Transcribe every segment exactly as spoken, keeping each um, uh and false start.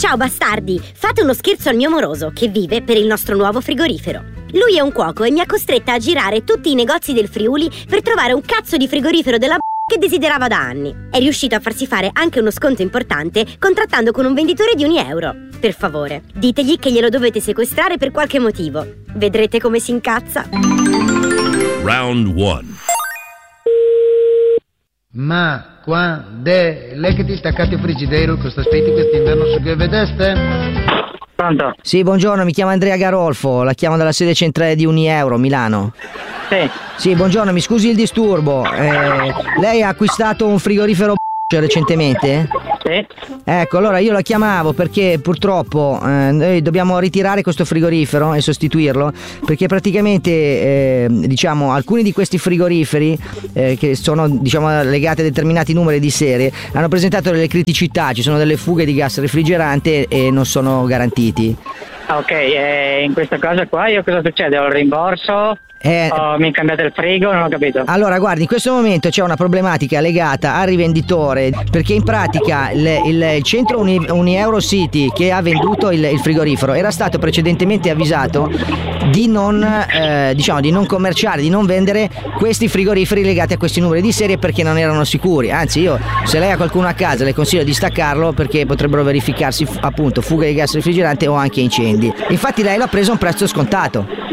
Ciao bastardi, fate uno scherzo al mio moroso che vive per il nostro nuovo frigorifero. Lui è un cuoco e mi ha costretta a girare tutti i negozi del Friuli per trovare un cazzo di frigorifero della b***a che desiderava da anni. È riuscito a farsi fare anche uno sconto importante contrattando con un venditore di ogni euro. Per favore, ditegli che glielo dovete sequestrare per qualche motivo. Vedrete come si incazza. Round one. Ma quando è lei che ti staccate il frigidaire con sta aspetti quest'inverno su che vedeste? Pronto? Sì, buongiorno, mi chiamo Andrea Garolfo, la chiamo dalla sede centrale di Unieuro, Milano. Sì. Sì, buongiorno, mi scusi il disturbo. Eh, lei ha acquistato un frigorifero recentemente? Sì. Ecco, allora io la chiamavo perché purtroppo eh, noi dobbiamo ritirare questo frigorifero e sostituirlo, perché praticamente eh, diciamo alcuni di questi frigoriferi eh, che sono diciamo legati a determinati numeri di serie hanno presentato delle criticità, ci sono delle fughe di gas refrigerante e non sono garantiti. Ok, eh, in questo caso qua io cosa succede? Ho il rimborso? Eh, Oh, mi cambiate il frigo? Non ho capito. Allora guardi, in questo momento c'è una problematica legata al rivenditore, perché in pratica il, il, il centro Uni, Unieuro City che ha venduto il, il frigorifero era stato precedentemente avvisato di non eh, diciamo di non commerciare, di non vendere questi frigoriferi legati a questi numeri di serie perché non erano sicuri. Anzi, io se lei ha qualcuno a casa le consiglio di staccarlo perché potrebbero verificarsi appunto fughe di gas refrigerante o anche incendi. Infatti lei l'ha preso a un prezzo scontato.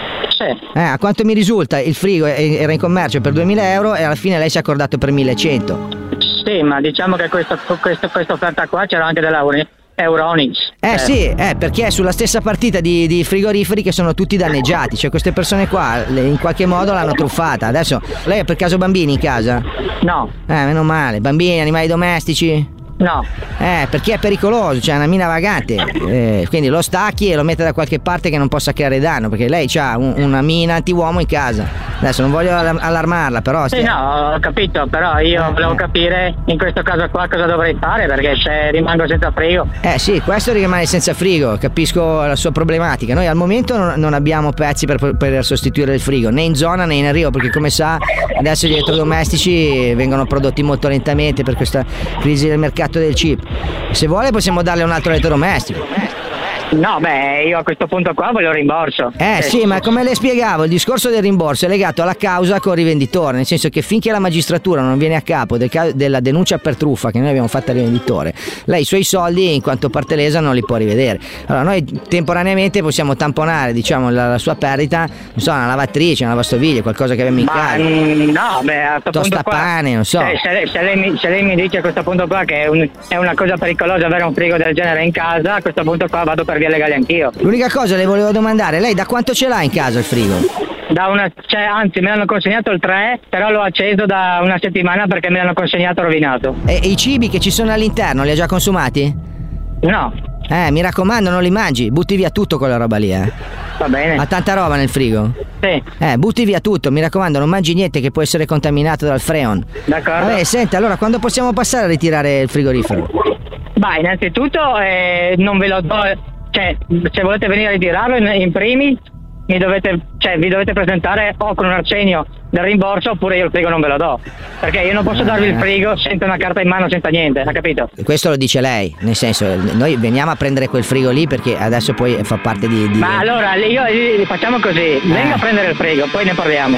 Eh, a quanto mi risulta il frigo era in commercio per duemila euro e alla fine lei si è accordato per millecento. Sì, ma diciamo che questo, questo, questa offerta qua c'era anche della Euronics. Eh, eh sì, eh, perché è sulla stessa partita di, di frigoriferi che sono tutti danneggiati. Cioè queste persone qua le, in qualche modo l'hanno truffata. Adesso lei ha per caso bambini in casa? No. Eh, meno male. Bambini, animali domestici? No. Eh, perché è pericoloso, c'è cioè una mina vagante, eh, quindi lo stacchi e lo mette da qualche parte che non possa creare danno, perché lei ha un, una mina anti-uomo in casa. Adesso non voglio allarmarla, però Sì, no, ho capito, però io eh, volevo eh. capire in questo caso qua cosa dovrei fare, perché se rimango senza frigo. Eh sì, questo rimane senza frigo, capisco la sua problematica. Noi al momento non, non abbiamo pezzi per, per sostituire il frigo, né in zona né in arrivo, perché come sa adesso gli elettrodomestici vengono prodotti molto lentamente per questa crisi del mercato del chip. Se vuole possiamo darle un altro elettrodomestico. No, beh, io a questo punto qua voglio il rimborso. Eh sì, sì, ma come le spiegavo, il discorso del rimborso è legato alla causa col rivenditore, nel senso che finché la magistratura non viene a capo del ca- della denuncia per truffa che noi abbiamo fatto al rivenditore, lei i suoi soldi in quanto parte lesa non li può rivedere. Allora noi temporaneamente possiamo tamponare, diciamo, la, la sua perdita, non so, una lavatrice, una lavastoviglie, qualcosa che abbiamo in ma, casa. No, beh, a questo punto qua, tostapane, non so. Se, se, se, lei mi, se lei mi dice a questo punto qua che è, un, è una cosa pericolosa avere un frigo del genere in casa, a questo punto qua vado per via legale anch'io. L'unica cosa le volevo domandare, lei da quanto ce l'ha in casa il frigo? Da una, cioè, anzi me l'hanno consegnato il tre, però l'ho acceso da una settimana perché me l'hanno consegnato rovinato. E, e i cibi che ci sono all'interno li ha già consumati? No. Eh, mi raccomando, non li mangi, butti via tutto quella roba lì, eh. Va bene. Ha tanta roba nel frigo? Sì. Eh, butti via tutto, mi raccomando, non mangi niente che può essere contaminato dal freon. D'accordo. Vabbè, senta, allora quando possiamo passare a ritirare il frigorifero? Bah, innanzitutto eh, non ve lo do, cioè, se volete venire a ritirarlo in, in primi mi dovete, cioè, vi dovete presentare o con un assegno del rimborso oppure io il frigo non ve lo do, perché io non posso darvi il frigo senza una carta in mano, senza niente, ha capito? Questo lo dice lei, nel senso, noi veniamo a prendere quel frigo lì perché adesso poi fa parte di... di... Ma allora, io, io facciamo così, venga eh. a prendere il frigo, poi ne parliamo.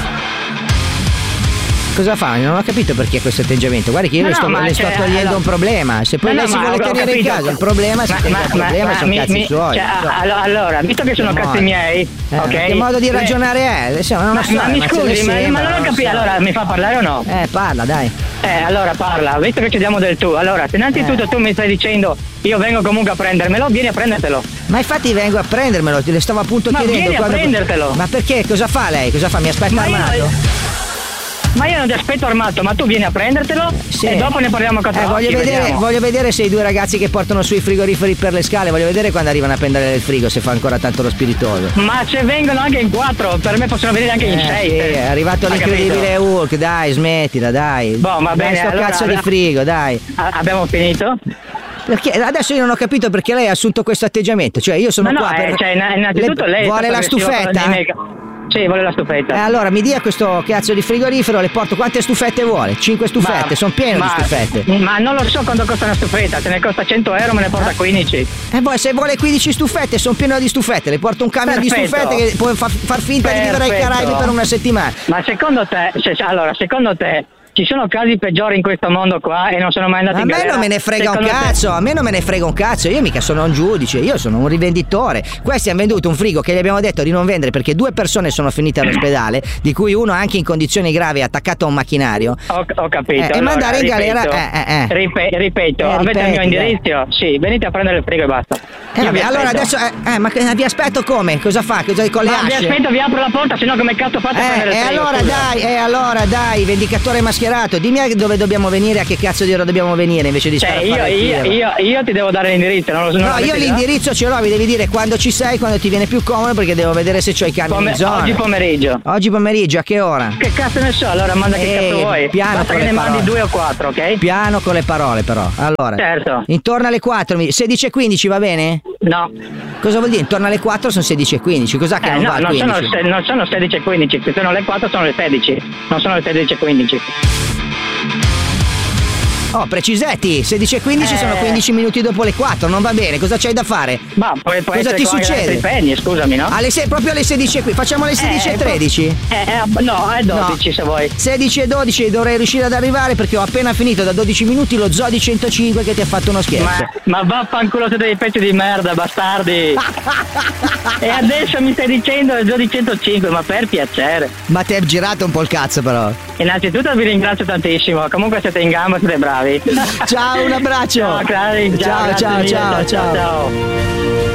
Cosa fa? Non ho capito perché questo atteggiamento. Guardi che io no, le sto, no, le sto togliendo allora... un problema. Se poi no, lei no, si vuole tenere in casa il problema, si tenga il problema ma, sono ma, cazzi mi, suoi. Cioè, so. Allora, visto che sono che cazzi miei, eh, ok? Che modo di ragionare è? Adesso non ma, so, ma mi ma scusi, ma, ma non ho capito. Allora, mi fa parlare o no? Eh, parla, dai. Eh, allora parla, visto che ci diamo del tu. Allora, se innanzitutto eh. tu mi stai dicendo io vengo comunque a prendermelo, vieni a prendertelo. Ma infatti vengo a prendermelo, te le stavo appunto ma chiedendo. Vieni a quando... prendertelo. Ma perché? Cosa fa lei? Cosa fa? Mi aspetta ma armato? Io... Ma io non ti aspetto armato, ma tu vieni a prendertelo sì. e dopo ne parliamo a eh, voglio, vedere, voglio vedere se i due ragazzi che portano sui frigoriferi per le scale, voglio vedere quando arrivano a prendere il frigo, se fa ancora tanto lo spiritoso. Ma se vengono anche in quattro, per me possono venire anche in eh, sei. Sì, è arrivato l'incredibile Hulk, dai, smettila, dai. Boh, va bene. Sto allora, cazzo allora, di frigo, dai. Abbiamo finito? Perché adesso io non ho capito perché lei ha assunto questo atteggiamento, cioè io sono no, qua no, per... eh, cioè, innanzitutto le... lei vuole la stufetta? Sì, vuole la stufetta. Eh, allora mi dia questo cazzo di frigorifero, le porto quante stufette vuole? cinque stufette, Ma- sono pieno ma- di stufette. Ma non lo so quanto costa una stufetta, se ne costa cento euro me ne porta quindici. E poi se vuole quindici stufette, sono pieno di stufette, le porto un camion di Perfetto. stufette che può fa- far finta di vivere ai Perfetto. Caraibi per una settimana. Ma secondo te, se, allora, secondo te ci sono casi peggiori in questo mondo qua e non sono mai andati A in me galera? non me ne frega un Secondo te- cazzo, a me non me ne frega un cazzo, io mica sono un giudice, io sono un rivenditore. Questi hanno venduto un frigo che gli abbiamo detto di non vendere perché due persone sono finite all'ospedale, di cui uno anche in condizioni gravi attaccato a un macchinario. Ho, ho capito. Eh, e allora, mandare in ripeto, galera eh, eh, eh. ripe- ripeto, Eh, avete il mio ripeti, dai. indirizzo? Sì, venite a prendere il frigo e basta. Eh, Io vabbè, vi allora aspetto. adesso eh, eh, ma che- vi aspetto come? Cosa fa? Cosa con le Ma vi asce? aspetto, vi apro la porta, sennò come cazzo fate a prendere Eh, il e frigo? allora scusa? dai, e allora dai, vendicatore mascherato, dimmi a dove dobbiamo venire, a che cazzo di ora dobbiamo venire invece di stare Cioè, a io, fare il io, giro. io, io ti devo dare l'indirizzo, non lo so. non No, l'avete io già? l'indirizzo ce l'ho, mi devi dire quando ci sei, quando ti viene più comodo perché devo vedere se c'ho i camion Pome- in zona. oggi pomeriggio. Oggi pomeriggio, a che ora? Che cazzo ne so, allora manda che Eh, cazzo vuoi. piano Basta con che le ne mandi parole. due o quattro, ok? Piano con le parole però. Allora. Certo. Intorno alle quattro, mi- sedici e quindici va bene? No. Cosa vuol dire? Intorno alle quattro sono sedici e quindici. Cos'ha che Eh, non no, va al non sono, quindici? se- non sono sedici e quindici, se sono le quattro sono le sedici, non sono le sedici e quindici. Oh, precisetti, sedici e quindici Eh. sono quindici minuti dopo le quattro, non va bene, cosa c'hai da fare? Ma può, può Cosa essere ti con anche succede? altri pegni, scusami, no? Alle se- proprio alle sedici e qui, facciamo alle sedici e Eh, tredici? Eh, eh, no, è dodici No. se vuoi. sedici e dodici dovrei riuscire ad arrivare perché ho appena finito da dodici minuti lo Zodi centocinque che ti ha fatto uno scherzo. Ma, ma vaffanculo siete dei pezzi di merda, bastardi. E adesso mi stai dicendo il Zodi centocinque, ma per piacere. Ma ti è girato un po' il cazzo però. Innanzitutto vi ringrazio tantissimo, comunque siete in gamba, siete bravi. Ciao, un abbraccio. Ciao, Clary. Ciao, grazie ciao, mille, ciao, ciao. ciao.